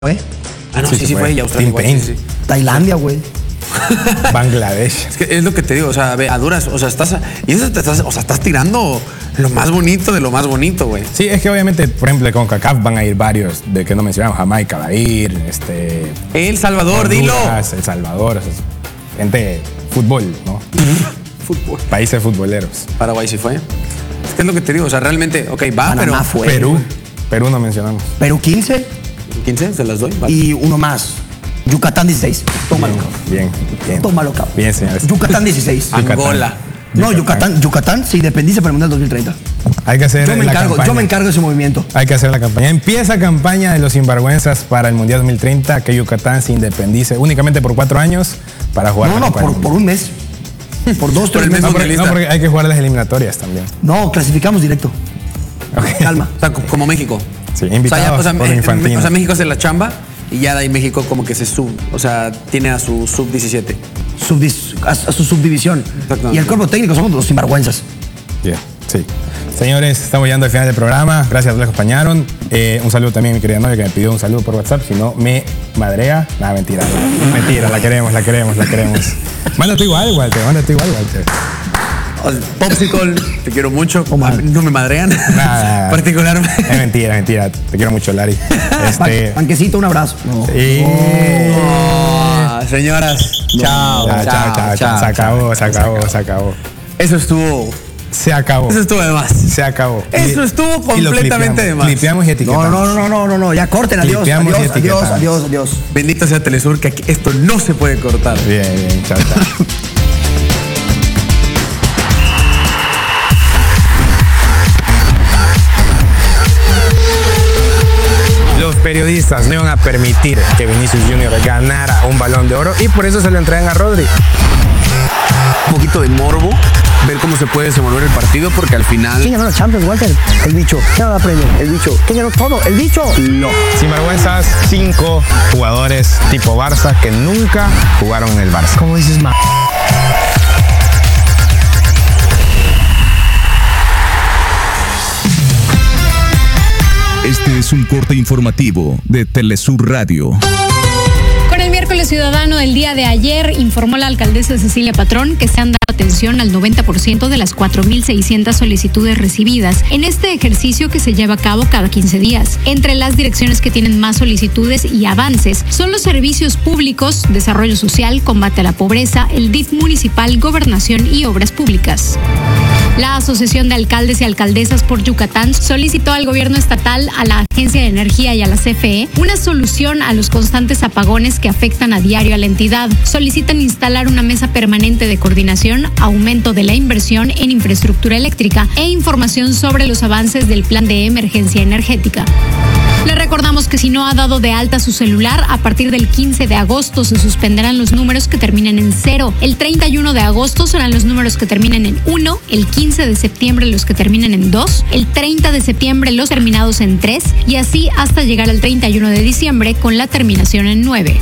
Ah, no, sí fue. Y Australia igual, sí. Tailandia, güey. Bangladesh. Es que es lo que te digo, o sea, a duras, o sea, estás tirando lo más bonito de lo más bonito, güey. Sí, es que obviamente, por ejemplo, con CONCACAF van a ir varios de que no mencionamos. Jamaica va a ir, El Salvador, Honduras, dilo. El Salvador, o sea, gente, fútbol, ¿no? Fútbol. Países futboleros. Paraguay sí fue. Es que es lo que te digo, o sea, realmente, ok, va, Panamá pero fue. Perú no mencionamos. Perú 15 15 se las doy. Vale. y uno más. Yucatán 16. Tómalo, cabrón. Bien. Tómalo, cabrón. Bien, señores. Yucatán 16. Angola. No, Yucatán se independiza para el Mundial 2030. Hay que hacer Yo me encargo de ese movimiento. Hay que hacer la campaña. Empieza campaña de los sinvergüenzas para el Mundial 2030, que Yucatán se independice únicamente por 4 años para jugar. No, por un mes. Por 2, 3 meses. No, porque hay que jugar las eliminatorias también. No, clasificamos directo. Okay. Calma. O sea, como México. Sí, invitados por Infantino. O sea, México hace la chamba y ya de ahí México como que tiene a su sub-17. A su subdivisión. Y el cuerpo técnico somos los sinvergüenzas. Yeah, sí. Señores, estamos llegando al final del programa. Gracias a los que acompañaron. Un saludo también a mi querida novia que me pidió un saludo por WhatsApp. Si no, me madrea. Nada, mentira. Mentira, la queremos. Mándate igual, Walter. Popsicle, te quiero mucho. No me madrean. Nada. Particularmente. Es mentira. Te quiero mucho, Lari. Panquecito, un abrazo. No. Sí. Señoras, Chao. Se acabó. Eso estuvo. Se acabó. Eso estuvo de más. Se acabó. Eso estuvo completamente de más. Clipeamos y etiquetamos. No, ya corten, adiós. Bendito sea Telesur, que aquí esto no se puede cortar. Bien, chao. Los periodistas no iban a permitir que Vinicius Junior ganara un Balón de Oro y por eso se lo entregan a Rodri. Un poquito de morbo, ver cómo se puede desenvolver el partido, porque al final... ¿Quién ganó la Champions, Walter? El bicho. ¿Quién ganó la Premier? El bicho. ¿Quién ganó todo? El bicho. No. Sinvergüenzas, 5 jugadores tipo Barça que nunca jugaron en el Barça. ¿Cómo dices, ma? Este es un corte informativo de Telesur Radio. Con el miércoles ciudadano del día de ayer, informó la alcaldesa Cecilia Patrón que se han dado atención al 90% de las 4.600 solicitudes recibidas en este ejercicio que se lleva a cabo cada 15 días. Entre las direcciones que tienen más solicitudes y avances son los servicios públicos, desarrollo social, combate a la pobreza, el DIF municipal, gobernación y obras públicas. La Asociación de Alcaldes y Alcaldesas por Yucatán solicitó al gobierno estatal, a la Agencia de Energía y a la CFE una solución a los constantes apagones que afectan a diario a la entidad. Solicitan instalar una mesa permanente de coordinación, aumento de la inversión en infraestructura eléctrica e información sobre los avances del plan de emergencia energética. Le recordamos que si no ha dado de alta su celular, a partir del 15 de agosto se suspenderán los números que terminen en 0. El 31 de agosto serán los números que terminen en 1, el 15 de septiembre los que terminen en 2, el 30 de septiembre los terminados en 3 y así hasta llegar al 31 de diciembre con la terminación en 9.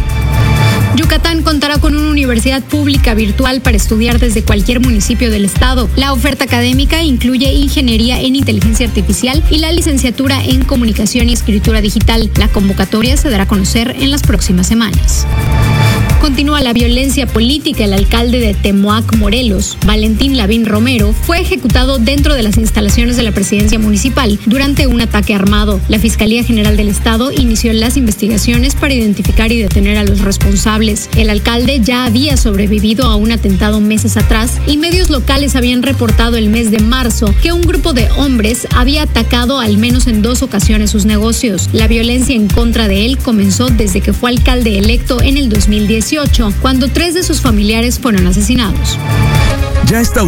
Yucatán contará con una universidad pública virtual para estudiar desde cualquier municipio del estado. La oferta académica incluye ingeniería en inteligencia artificial y la licenciatura en comunicación y escritura digital. La convocatoria se dará a conocer en las próximas semanas. Continúa la violencia política. El alcalde de Temoac, Morelos, Valentín Lavín Romero, fue ejecutado dentro de las instalaciones de la presidencia municipal durante un ataque armado. La Fiscalía General del Estado inició las investigaciones para identificar y detener a los responsables. El alcalde ya había sobrevivido a un atentado meses atrás y medios locales habían reportado el mes de marzo que un grupo de hombres había atacado al menos en 2 ocasiones sus negocios. La violencia en contra de él comenzó desde que fue alcalde electo en el 2018, cuando 3 de sus familiares fueron asesinados. Ya está